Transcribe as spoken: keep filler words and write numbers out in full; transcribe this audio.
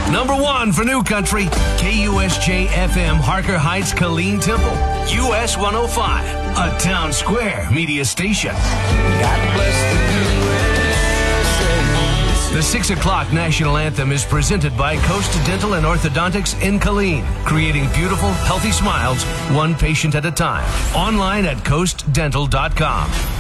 Number one for New Country, K U S J F M, Harker Heights, Killeen Temple, U S one oh five, a Town Square media station. God bless the U S A. The six o'clock national anthem is presented by Coast Dental and Orthodontics in Killeen, creating beautiful, healthy smiles, one patient at a time. Online at coast dental dot com.